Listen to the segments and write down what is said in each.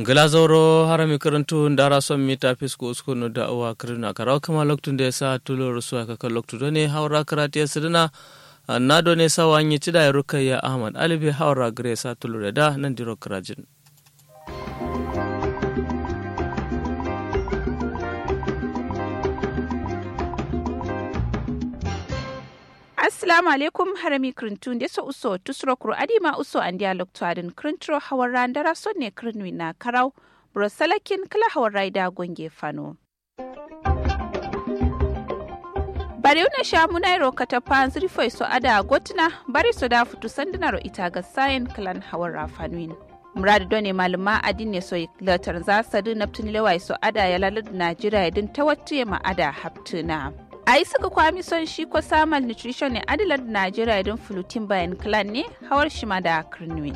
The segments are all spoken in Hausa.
Glazoro harami karantu ndara son mita fisko uskunu da uwa kirina karawa kama loktun da ya sa tulo rusuwa kaka loktu da ne haura karati ya sidina na do ne sa wanyi cida ya rukayya Ahmad Alibi haura gare sa tulo da nan diro karajin. Assalamu alaikum harami krintun da so uso tusro kuro adima uso an dialog to adin krintro hawar randara son ne krinwi na karau brosalakin kala hawar raida gonge fano. Bari una sha munairo katapa zrifo so ada gotna bari so da futu sandinaro ita ga sayin kalan hawar rafanuin. Muradu done maluma adin ne so latar za sadu naptun lewai so ada ya lalad Najeriya din tawattu ma ada haptuna. A yi suka kwami son shi ko samun nutrition ne adilar Najeriya idan fulutin bayan clan ne hawar shi ma da kirnuwi.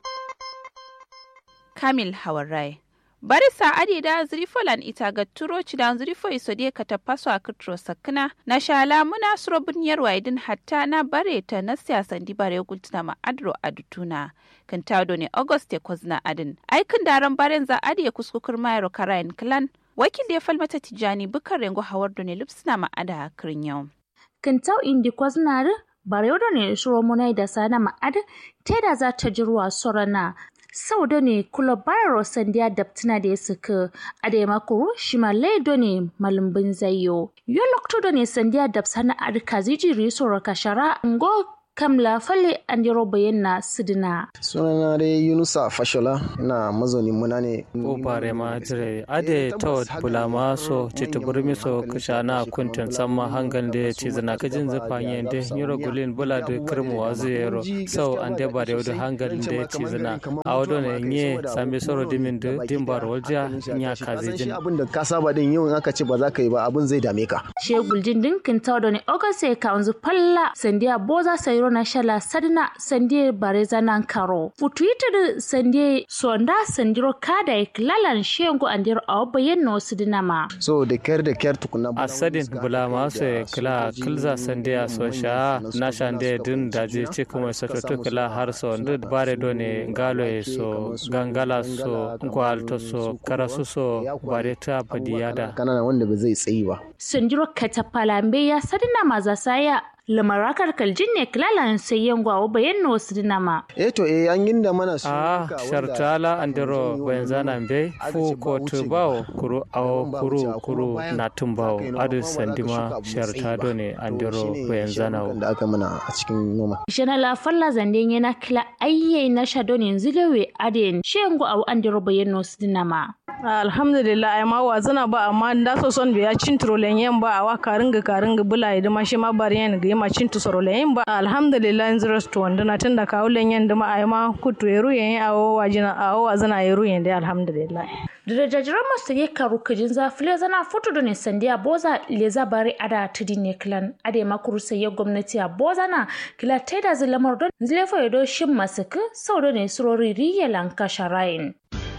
Kamil Hawarai Bari sa adi da zirifolan ita ga turo ci da zirifo iso de ka tafaso a kitro sakina na shala muna suro buniyar waidin hatta na bare ta na siyasan di bare gultuna ma adro adutuna kan tado ne August ya kozna adin. Aikin daren baren za adi ya kuskukur mayaro karayin clan wakil da ya falmata tijani bukar rengo hawar da ne lupsina ma'ada kirin yau. Kintau indi kwaznar bare da ne shiro munai da sana ma'ada ta da za ta jirwa sorana sau da ne kula bayaro sandiya daptina da ya suka a da ya makuru shi ma laido ne malumbin zayo. Yo lokto da ne sandiya dapsana arka zijiri soro kashara ngo kamla falle an jiro bayyana sidina. Sunana dai Yunusa Fashola ina mazaunin muna ne. Ubare ma jire ade tawad bulama so cituburmi so kushana kuntin samma hangan da ci zana kajin zafanye da nyiro gulin bula da kirmu wazero sau an da bare da hangan da ci zana a wado ne nye sami soro dimin da dimbar walja nya kazijin. Abin da ka saba din yau aka ce ba za ka yi ba abin zai dame ka. Shegul jindin kintaw da ne ogase kaunzu palla sandiya boza sayro na shala sadina sandie bareza nan karo futuita sandie sonda sandiro kada iklalan shengo andiro awbayen no sidina ma so da kyar tukuna asadin bulama se kla kilza sandia so sha na shande din daji cikuma satoto kla har so ndud bare done galo so gangala so gwalto so karasu so bareta padiyada kana wanda ba zai tsayi ba sandiro katapalambe ya sadina mazasaya lamarakar kaljin ne kilalan sai yan gwawo bayan no su dinama. To an yin da mana su shartala andero bayan zana be fu ko tubawo kuru awo kuru na tumbawo adu sandima shartado ne andero bayan zana da aka mana a cikin noma. Shana la falla zanden yana kila ayye na shado ne zilewe aden shengo awo andero bayan no su dinama. Alhamdulillah ai ma wazana ba amma da so son biya cin trolen yan ba awa karinga bula idan ma shi ma bariyan ga ma cin tusorolen ba alhamdulillah in zirasto wanda na tunda kawulen yan da ma ai ma kutu yeru yan awo wazana yeru yan da alhamdulillah da jajiran masu ne karu kajin zafile zana foto da ne sandiya boza leza bari ada tudi ne klan ade makuru sai gwamnati a boza na kila taida zilamar don zilefa yedo shin masaka sau da ne surori riyalan kasharayin.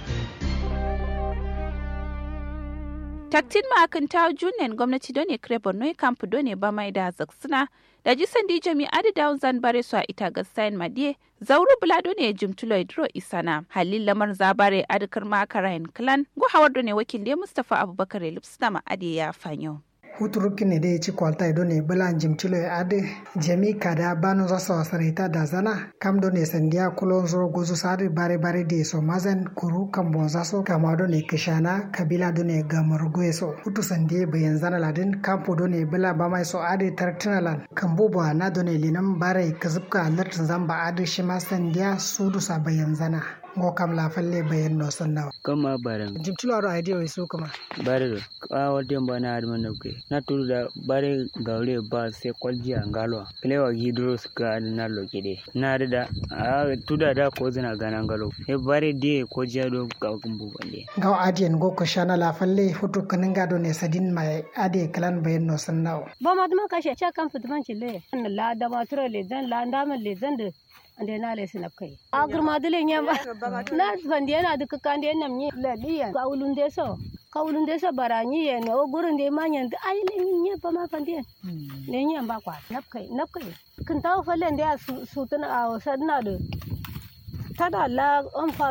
Taktin ma'akan ta junen gwamnati don ne kire Borno kampu don ne ba mai da zaksuna da jisan di jami adi da zan bare su a ita ga sayan madiye zauru bula don ne jimtulo idro isana halin lamar zabare adikar makarayin clan guhawar don ne wakil da Mustapha Abubakar Lipsna ma adi ya fanyo. Huturukin ne da ya ci kwalta ido ne bulan jimtilo ya adi jami kada banu zasu wasarita da zana kam do ne sandiya kulon zoro gozu sari bare da so mazan kuru kan bonzaso kama do ne kishana kabila do ne gamargo so hutu sandiya bayan zana ladin kampo do ne bula ba mai so adi tartinalan kan bubuwa na do ne linan bare kazubka alertin zamba adi shima sandiya sudu sa bayan zana ngo kam la falle bayan no sanna kama baran jimtilo aro idea so kuma bare awal demba na adman nauke na tulu da bare gaure ba sai kwalji angalo klewa gidro suka na lokede na da tuda da ko zina ganan galo e bare die ko jado ga kumbu bande gaw adien go ko shana la falle foto kaninga do ne sadin mai ade kalan bayan no sanna ba ma duma kashe cha kan fitman chille la da ma turale zan la ndamal le zan da ande na le sinap kai agur madule nyamba na fandiya na duka kande nam ni ladiya kawulun de so barani ye no gurun de manyan ai le ni ba ma fandiya ne nyamba kwa nap kai kin taw falen de su tana a sadna de tada la on fate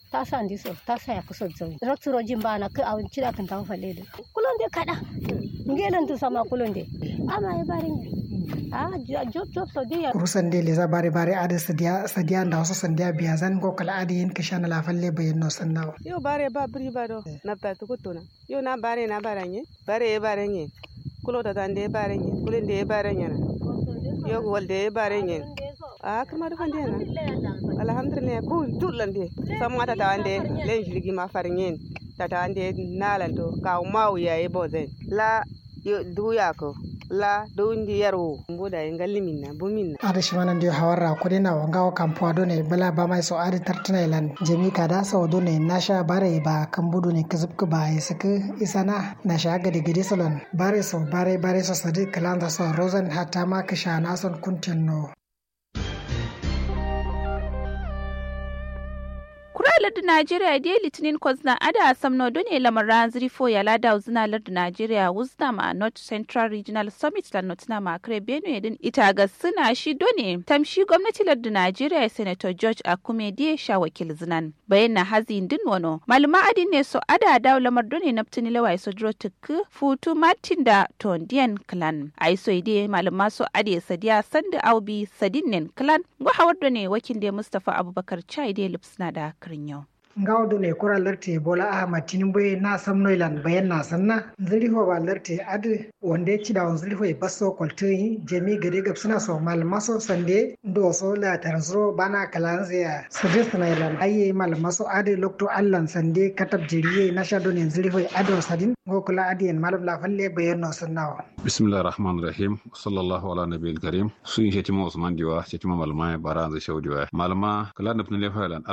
ta san diso ta saya kuso zoi rakturo jimbana ka awun cida kan tawo falele kulon de kada ngelan tu sama kulon de ama e barin job so dia kurusan de leza bare ada sadiya da wasu sandiya biya zan ko kala adi yin kishana la falle bayan no sannawa yo bare ba bri ba do na ta to kutuna yo na baranye baranye kulo ta tande baranye kulen de baranye yo walde baranye kuma da fande na alhamdulillah ko tulande samma ta tande len jiligi ma farinyen ta tande nalanto ka mawu yayi bozen la yo duya ko la dundi yaro mboda ngalli minna buminna ada shimana ndio hawara kudina wangawa kampo adone bala ba mai so adi tartana ilan jemi kada so done nasha bare ba kambudu ne kazubku ba yasaka isana nasha gade gade salon bare so sadi kalanda so rosen hatta ma kisha nason kuntinno lardin Najeriya dai litinin kwazna ada samno done lamaran zrifo ya lada uzna lardin Najeriya wuzna ma North Central Regional Summit la notna ma kare Benue din ita ga suna shi done tamshi gwamnati lardin Najeriya Senator George Akume die sha wakil zinan bayan na hazin din wono maluma adin ne so ada da lamar done naftini lawai so dro tukku futu Martin da Tondian clan ai so ide maluma so ade sadiya sanda aubi sadinen clan go hawar done wakil de Mustafa Abubakar Chai de lipsna da kirin ngawdo ne kura larte Bola Ahmad Tinubu na samnoilan bayan na sanna zuriho ba larte adu wanda ci da zuriho e basso koltoi jemi gade gab suna so malmaso sande do so la tarzro bana kalanzia suggest na ilan ayi malmaso adu lokto allan sande katab jiriye na shado ne zuriho adu sadin gokula adiyan malam la falle bayan no sannawa bismillahir rahmanir rahim sallallahu ala nabiyil karim sun shetima Usman Diwa shetima malma baran za shaudiwa malma kala da le failan